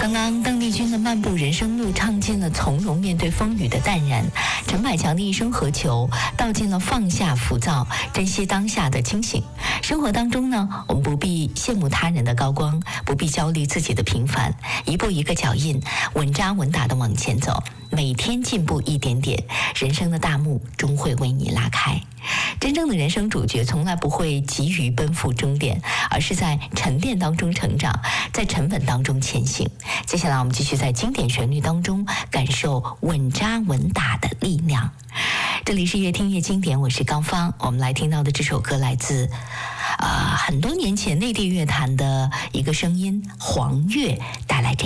刚刚邓丽君的漫步人生路唱尽了从容面对风雨的淡然，陈百强的一生何求道尽了放下浮躁，珍惜当下的清醒。生活当中呢，我们不必羡慕他人的高光，不必焦虑自己的平凡，一步一个脚印，稳扎稳打地往前走，每天进步一点点，人生的大幕终会为你拉开。真正的人生主角从来不会急于奔赴终点，而是在沉淀当中成长，在沉稳当中前行。接下来我们继续在经典旋律当中感受稳扎稳打的力量。这里是越听越经典，我是高芳。我们来听到的这首歌来自很多年前内地乐坛的一个声音，黄月带来这